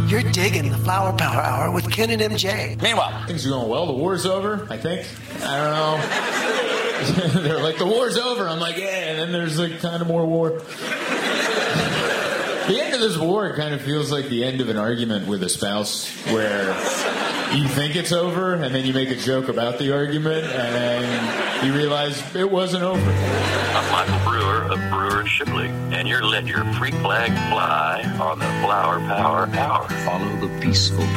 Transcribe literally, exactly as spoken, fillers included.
You're digging the Flower Power Hour with Ken and M J. Meanwhile, things are going well. The war's over, I think. I don't know. They're like, the war's over. I'm like, yeah, and then there's like kind of more war. The end of this war kind of feels like the end of an argument with a spouse where you think it's over and then you make a joke about the argument and then you realize it wasn't over. I'm Michael Brewer of Brewer and Shipley, and you're let your freak flag fly on the Flower Power Hour. Follow the peaceful